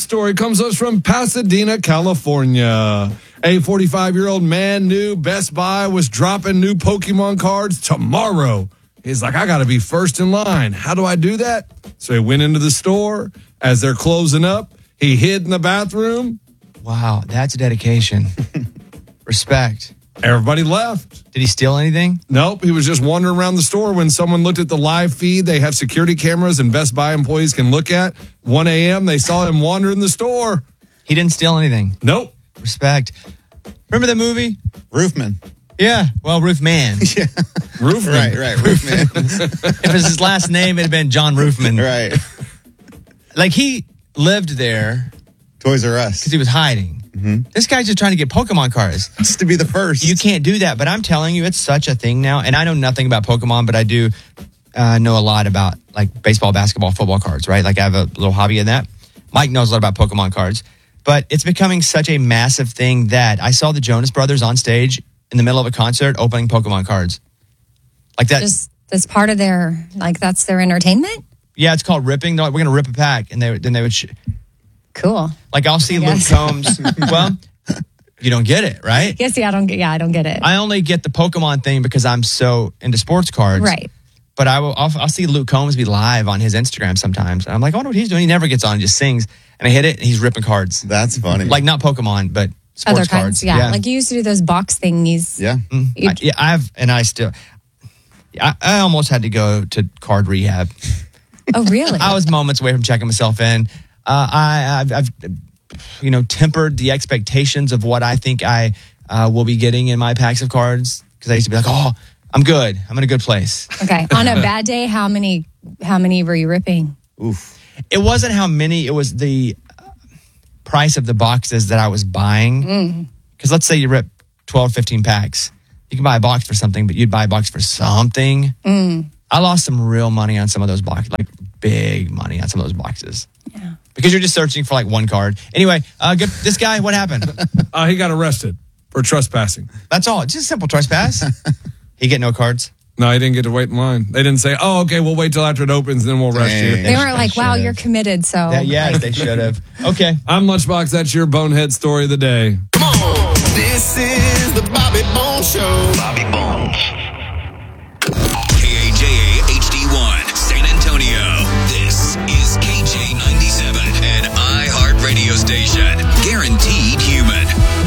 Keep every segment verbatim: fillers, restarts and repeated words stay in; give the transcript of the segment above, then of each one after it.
story comes to us from Pasadena, California. A forty-five-year-old man knew Best Buy was dropping new Pokemon cards tomorrow. He's like, I got to be first in line. How do I do that? So he went into the store. As they're closing up, he hid in the bathroom. Wow, that's dedication. Respect. Everybody left. Did he steal anything? Nope. He was just wandering around the store when someone looked at the live feed. They have security cameras and Best Buy employees can look at. one a.m., they saw him wandering the store. He didn't steal anything? Nope. Respect. Remember that movie? Roofman. Yeah. Well, Roofman. Yeah. Roofman. Right, right. Roofman. If it was his last name, it'd have been John Roofman. Right. Like, he lived there Toys R Us. because he was hiding. Mm-hmm. This guy's just trying to get Pokemon cards. Just to be the first. You can't do that, but I'm telling you, it's such a thing now. And I know nothing about Pokemon, but I do uh, know a lot about like baseball, basketball, football cards, right? Like I have a little hobby in that. Mike knows a lot about Pokemon cards, but it's becoming such a massive thing that I saw the Jonas Brothers on stage in the middle of a concert opening Pokemon cards. Like that. Just that's part of their, like that's their entertainment? Yeah, it's called ripping. They're like, we're going to rip a pack. And they, then they would... Sh- Cool. Like I'll see Luke Combs. Well, you don't get it, right? Yes, yeah, I don't get. Yeah, I don't get it. I only get the Pokemon thing because I'm so into sports cards, right? But I will. I'll, I'll see Luke Combs be live on his Instagram sometimes, and I'm like, I wonder what he's doing. He never gets on; he just sings, and I hit it, and he's ripping cards. That's funny. Like not Pokemon, but sports other kinds. cards. Yeah. yeah, like you used to do those box thingies. Yeah, mm-hmm. I, yeah. I've and I still. I, I almost had to go to card rehab. Oh, really? I was moments away from checking myself in. Uh, I, I've, I've, you know, tempered the expectations of what I think I uh, will be getting in my packs of cards because I used to be like, oh, I'm good. I'm in a good place. Okay. On a bad day, how many? How many were you ripping? Oof. It wasn't how many. It was the price of the boxes that I was buying. Because mm. let's say you rip twelve, fifteen packs. You can buy a box for something, but you'd buy a box for something. Mm. I lost some real money on some of those boxes, like big money on some of those boxes. Yeah. Because you're just searching for like one card. Anyway, uh, good, this guy, what happened? Uh, he got arrested for trespassing. That's all. It's just a simple trespass. He get no cards? No, he didn't get to wait in line. They didn't say, oh, okay, we'll wait till after it opens, then we'll arrest you. They weren't like, wow, you're committed, so. Yeah, yes, they should have. Okay. I'm Lunchbox. That's your bonehead story of the day. Come on. This is the Bobby Bones Show. Bobby Bones. K A J A H D one, San Antonio. This is K J ninety-seven, an iHeart radio station. Guaranteed human.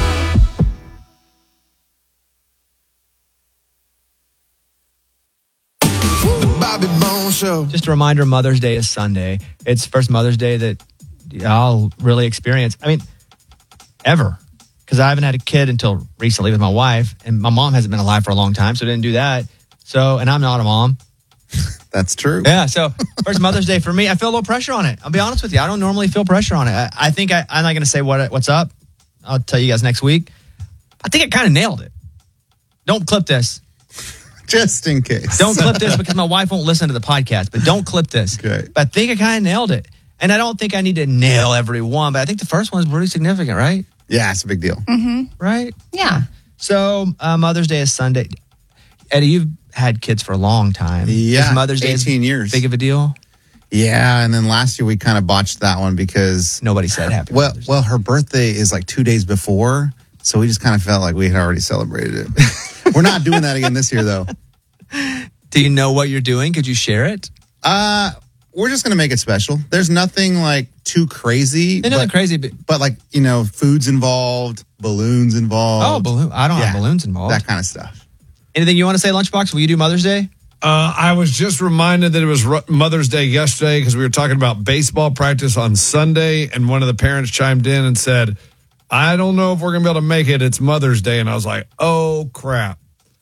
The Bobby Bones Show. Just a reminder, Mother's Day is Sunday. It's first Mother's Day that I'll really experience. I mean, ever. Because I haven't had a kid until recently with my wife, and my mom hasn't been alive for a long time, so I didn't do that. So, and I'm not a mom. That's true. Yeah, so first Mother's Day for me, I feel a little pressure on it. I'll be honest with you. I don't normally feel pressure on it. I, I think I, I'm not going to say what what's up. I'll tell you guys next week. I think I kind of nailed it. Don't clip this. Just in case. Don't clip this because my wife won't listen to the podcast, but don't clip this. Okay. But I think I kind of nailed it. And I don't think I need to nail every one, but I think the first one is pretty significant, right? Yeah, it's a big deal. Mm-hmm. Right? Yeah. So uh, Mother's Day is Sunday. Eddie, you've had kids for a long time. Yeah, is Mother's Day eighteen years. Big of a deal? Yeah, and then last year we kind of botched that one because nobody said happy well, Mother's well, her birthday is like two days before, so we just kind of felt like we had already celebrated it. We're not doing that again this year, though. Do you know what you're doing? Could you share it? Uh, we're just gonna make it special. There's nothing like too crazy. Nothing crazy, but, but like you know, food's involved, balloons involved. Oh, balloon! I don't yeah, have balloons involved. That kind of stuff. Anything you want to say, Lunchbox? Will you do Mother's Day? Uh, I was just reminded that it was Mother's Day yesterday because we were talking about baseball practice on Sunday, and one of the parents chimed in and said, I don't know if we're going to be able to make it. It's Mother's Day. And I was like, oh, crap.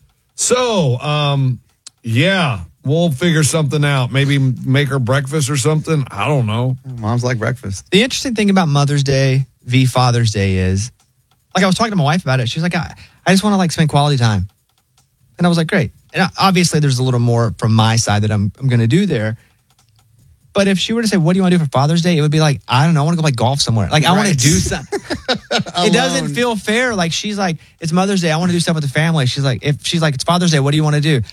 So, um, yeah, we'll figure something out. Maybe make her breakfast or something. I don't know. Moms like breakfast. The interesting thing about Mother's Day v. Father's Day is, like I was talking to my wife about it. She was like, I, I just want to like spend quality time. And I was like, great. And obviously there's a little more from my side that I'm I'm going to do there. But if she were to say, what do you want to do for Father's Day? It would be like, I don't know. I want to go play golf somewhere. Like, I right. want to do something. It doesn't feel fair. Like, she's like, it's Mother's Day. I want to do stuff with the family. She's like, if she's like, it's Father's Day. What do you want to do?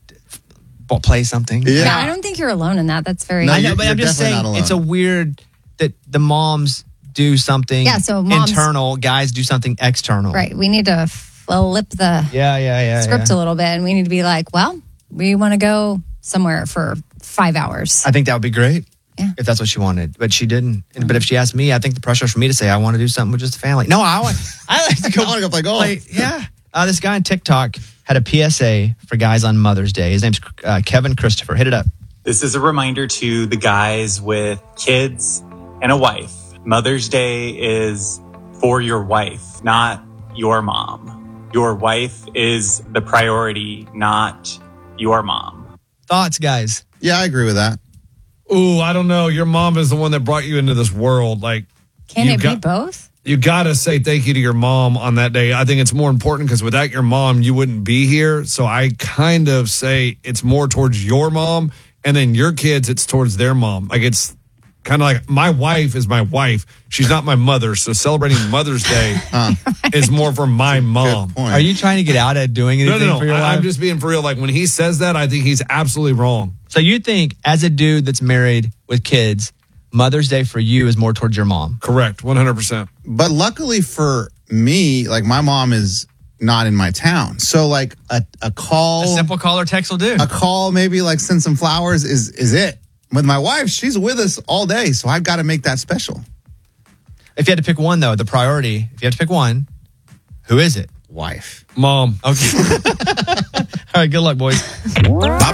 Play something. Yeah. yeah, I don't think you're alone in that. That's very... No, I know, you're, but you're I'm just saying, it's a weird that the moms do something Yeah, so moms- internal, guys do something external. Right. We need to flip the Yeah, yeah, yeah. script yeah. a little bit, and we need to be like, well, we want to go somewhere for five hours. I think that would be great. Yeah. If that's what she wanted, but she didn't. But if she asked me, I think the pressure is for me to say I want to do something with just the family. No, I want. I like to go. I want to go play golf. Play, yeah. Uh, this guy on TikTok had a P S A for guys on Mother's Day. His name's uh, Kevin Christopher. Hit it up. This is a reminder to the guys with kids and a wife. Mother's Day is for your wife, not your mom. Your wife is the priority, not your mom. Thoughts, guys? Yeah, I agree with that. Ooh, I don't know. Your mom is the one that brought you into this world. Like, Can you it got- be both? You got to say thank you to your mom on that day. I think it's more important because without your mom, you wouldn't be here. So I kind of say it's more towards your mom, and then your kids, it's towards their mom. Like, it's kind of like my wife is my wife. She's not my mother. So celebrating Mother's Day is more for my mom. Good point. Are you trying to get out of doing No, anything no, for no. your I, wife? I'm just being for real. Like, when he says that, I think he's absolutely wrong. So you think, as a dude that's married with kids, Mother's Day for you is more towards your mom? Correct. one hundred percent. But luckily for me, like my mom is not in my town. So like a, a call, A simple call or text will do. a call, maybe like send some flowers is, is it. With my wife, she's with us all day. So I've got to make that special. If you had to pick one, though, the priority, if you had to pick one, who is it? Wife. Mom. Okay. All right, good luck, boys. Bobby